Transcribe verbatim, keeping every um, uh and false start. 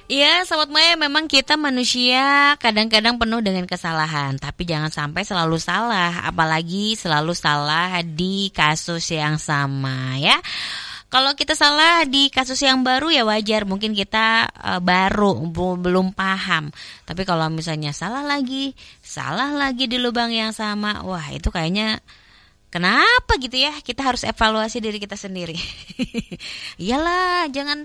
Ya, Sobat Maya, memang kita manusia kadang-kadang penuh dengan kesalahan, tapi jangan sampai selalu salah, apalagi selalu salah di kasus yang sama ya. Kalau kita salah di kasus yang baru ya wajar, mungkin kita uh, baru bu- belum paham. Tapi kalau misalnya salah lagi, salah lagi di lubang yang sama, wah itu kayaknya kenapa gitu ya? Kita harus evaluasi diri kita sendiri. Iyalah, jangan